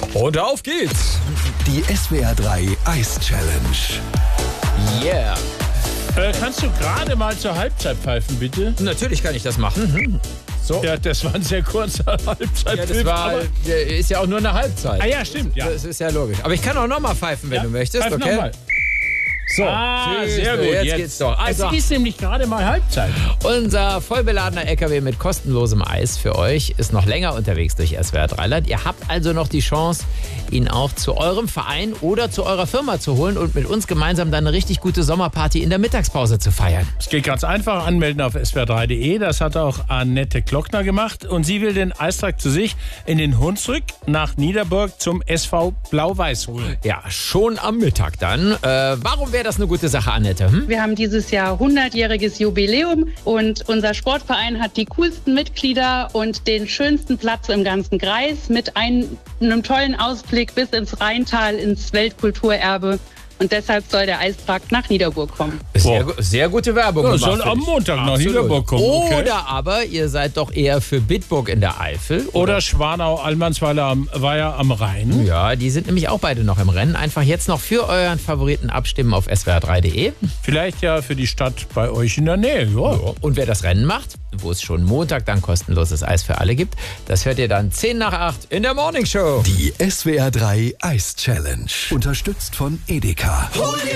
Und auf geht's. Die SWR 3 Eis Challenge. Yeah. Kannst du gerade mal zur Halbzeit pfeifen, bitte? Natürlich kann ich das machen. So. Ja, das war ein sehr kurzer Halbzeit. Ja, das ist ja auch nur eine Halbzeit. Ah ja, stimmt. Ja. Das ist ja logisch. Aber ich kann auch nochmal pfeifen, wenn du möchtest. Pfeif Okay. noch mal. So, Sehr gut. Jetzt geht's doch. Also, Es ist nämlich gerade mal Halbzeit. unser vollbeladener LKW mit kostenlosem Eis für euch ist noch länger unterwegs durch SWR 3 Land. Ihr habt also noch die Chance, ihn auch zu eurem Verein oder zu eurer Firma zu holen und mit uns gemeinsam dann eine richtig gute Sommerparty in der Mittagspause zu feiern. Es geht ganz einfach. Anmelden auf swr3.de. Das hat auch Annette Klockner gemacht. Und sie will den Eistrag zu sich in den Hunsrück nach Niederburg zum SV Blau-Weiß holen. Ja, schon am Mittag dann. Warum wäre das eine gute Sache, Annette? Wir haben dieses Jahr 100-jähriges Jubiläum und unser Sportverein hat die coolsten Mitglieder und den schönsten Platz im ganzen Kreis mit einem tollen Ausblick bis ins Rheintal, ins Weltkulturerbe. Und deshalb soll der Eistrag nach Niederburg kommen. Sehr gute Werbung. Ja, gemacht soll für am dich. Montag nach Absolut. Niederburg kommen. Okay. Oder aber ihr seid doch eher für Bitburg in der Eifel. Oder Schwanau-Allmannsweiler Weiher am Rhein. Ja, die sind nämlich auch beide noch im Rennen. Einfach jetzt noch für euren Favoriten abstimmen auf swr3.de. Vielleicht ja für die Stadt bei euch in der Nähe. Ja. Und wer das Rennen macht, wo es schon Montag dann kostenloses Eis für alle gibt, das hört ihr dann 10 nach 8 in der Morning Show. Die SWR 3 Eis Challenge. Unterstützt von Edeka. Hol dir